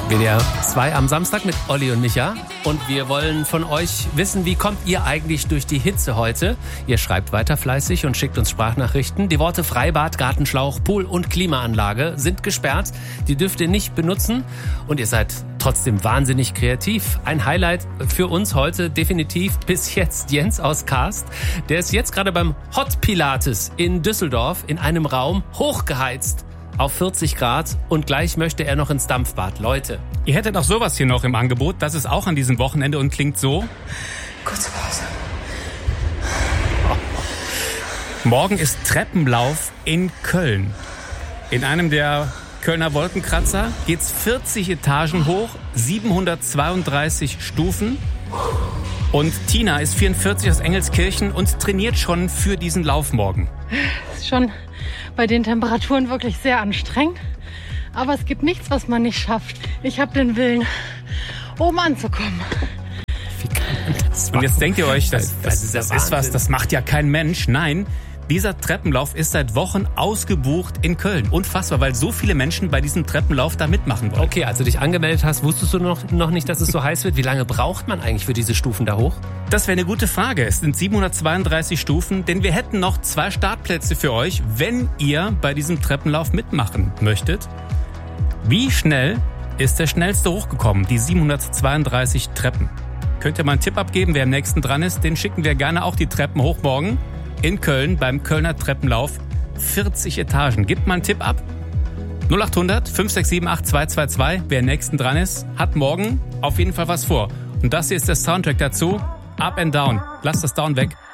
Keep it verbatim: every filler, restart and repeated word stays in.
W D R zwei am Samstag mit Olli und Micha. Und wir wollen von euch wissen, wie kommt ihr eigentlich durch die Hitze heute? Ihr schreibt weiter fleißig und schickt uns Sprachnachrichten. Die Worte Freibad, Gartenschlauch, Pool und Klimaanlage sind gesperrt. Die dürft ihr nicht benutzen. Und ihr seid trotzdem wahnsinnig kreativ. Ein Highlight für uns heute definitiv bis jetzt Jens aus Karst. Der ist jetzt gerade beim Hot Pilates in Düsseldorf in einem Raum hochgeheizt auf vierzig Grad und gleich möchte er noch ins Dampfbad. Leute. Ihr hättet auch sowas hier noch im Angebot. Das ist auch an diesem Wochenende und klingt so. Kurze Pause. Morgen ist Treppenlauf in Köln. In einem der Kölner Wolkenkratzer geht's vierzig Etagen hoch, siebenhundertzweiunddreißig Stufen. Und Tina ist vierundvierzig aus Engelskirchen und trainiert schon für diesen Lauf morgen. Das ist schon bei den Temperaturen wirklich sehr anstrengend. Aber es gibt nichts, was man nicht schafft. Ich habe den Willen, oben anzukommen. Wie kann man das machen? Und jetzt denkt ihr euch, das, das, das, ist, ja das ist was, das macht ja kein Mensch. Nein, dieser Treppenlauf ist seit Wochen ausgebucht in Köln. Unfassbar, weil so viele Menschen bei diesem Treppenlauf da mitmachen wollen. Okay, als du dich angemeldet hast, wusstest du noch, noch nicht, dass es so heiß wird? Wie lange braucht man eigentlich für diese Stufen da hoch? Das wäre eine gute Frage. Es sind siebenhundertzweiunddreißig Stufen, denn wir hätten noch zwei Startplätze für euch, wenn ihr bei diesem Treppenlauf mitmachen möchtet. Wie schnell ist der schnellste hochgekommen, die siebenhundertzweiunddreißig Treppen? Könnt ihr mal einen Tipp abgeben, wer am nächsten dran ist? Den schicken wir gerne auch die Treppen hoch morgen in Köln beim Kölner Treppenlauf. vierzig Etagen. Gebt mal einen Tipp ab. null acht hundert fünf sechs sieben acht zwei zwei zwei. Wer am nächsten dran ist, hat morgen auf jeden Fall was vor. Und das hier ist der Soundtrack dazu. Up and Down. Lasst das Down weg.